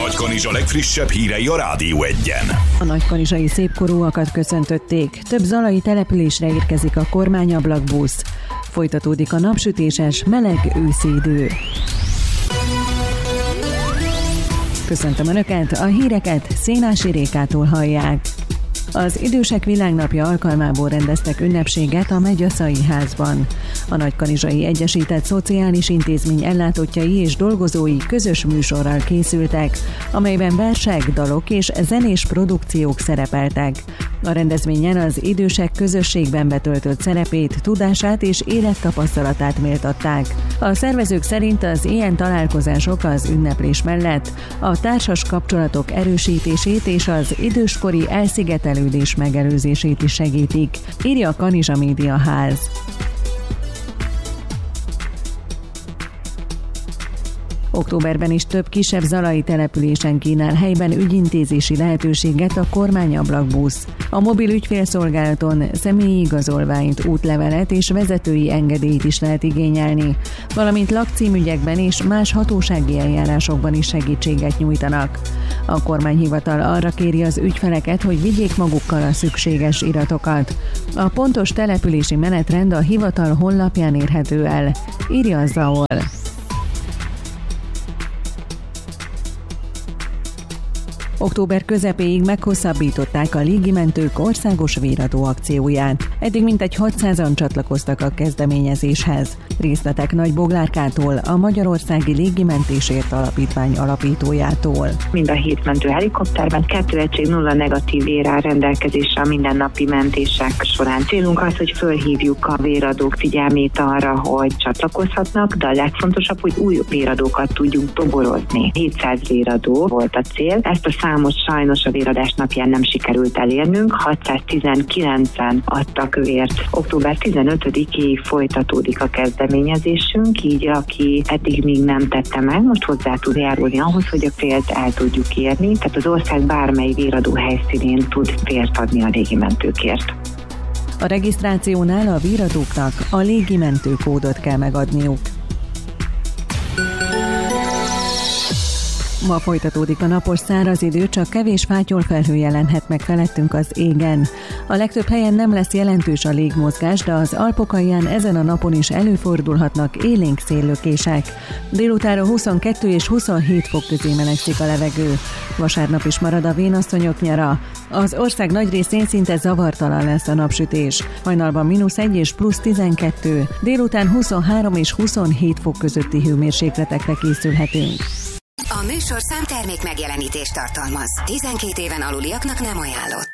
Nagykanizsa legfrissebb hírei a Rádió Egyen. A nagykanizsai szépkorúakat köszöntötték. Több zalai településre érkezik a kormányablakbusz. Folytatódik a napsütéses, meleg őszi idő. Köszöntöm Önöket, a híreket Szénási Rékától hallják. Az Idősek Világnapja alkalmából rendeztek ünnepséget a Megyaszai Házban. A Nagykanizsai Egyesített Szociális Intézmény ellátottjai és dolgozói közös műsorral készültek, amelyben versek, dalok és zenés produkciók szerepeltek. A rendezvényen az idősek közösségben betöltött szerepét, tudását és élettapasztalatát méltatták. A szervezők szerint az ilyen találkozások az ünneplés mellett a társas kapcsolatok erősítését és az időskori elszigetelődés megelőzését is segítik, írja a Kanizsa Média Ház. Októberben is több kisebb zalai településen kínál helyben ügyintézési lehetőséget a kormányablakbusz. A mobil ügyfélszolgálaton személyi igazolványt, útlevelet és vezetői engedélyt is lehet igényelni, valamint lakcímügyekben és más hatósági eljárásokban is segítséget nyújtanak. A kormányhivatal arra kéri az ügyfeleket, hogy vigyék magukkal a szükséges iratokat. A pontos települési menetrend a hivatal honlapján érhető el, írja a ZAOL. Október közepéig meghosszabbították a légimentők országos véradó akcióját. Eddig mintegy 600-an csatlakoztak a kezdeményezéshez. Részletek Nagy Boglárkától, a Magyarországi Légimentésért Alapítvány alapítójától. Mind a 7 mentő helikopterben 2 egység 0 negatív vér áll rendelkezésre a mindennapi mentések során. Célunk az, hogy fölhívjuk a véradók figyelmét arra, hogy csatlakozhatnak, de a legfontosabb, hogy új véradókat tudjunk toborozni. 700 véradó volt a cél. Ezt a számot sajnos a véradás napján nem sikerült elérnünk, 619-en adtak vért. Október 15-ig folytatódik a kezdeményezésünk, így aki eddig még nem tette meg, most hozzá tud járulni ahhoz, hogy a célt el tudjuk érni, tehát az ország bármely véradó helyszínén tud vért adni a légimentőkért. A regisztrációnál a véradóknak a légimentőkódot kell megadniuk. Ma folytatódik a napos száraz idő, csak kevés fátyolfelhő jelenhet meg felettünk az égen. A legtöbb helyen nem lesz jelentős a légmozgás, de az Alpok alján ezen a napon is előfordulhatnak élénk széllökések. Délutánra 22 és 27 fok közé melegszik a levegő. Vasárnap is marad a vénasszonyok nyara. Az ország nagy részén szinte zavartalan lesz a napsütés. Hajnalban -1 és +12, délután 23 és 27 fok közötti hőmérsékletekre készülhetünk. A műsorszám termék megjelenítést tartalmaz. 12 éven aluliaknak nem ajánlott.